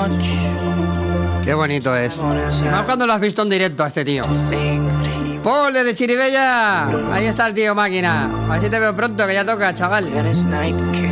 Qué bonito es. Más cuando lo has visto en directo a este tío. Paul, de Chiribella. Ahí está el tío máquina. A ver si te veo pronto, que ya toca, chaval.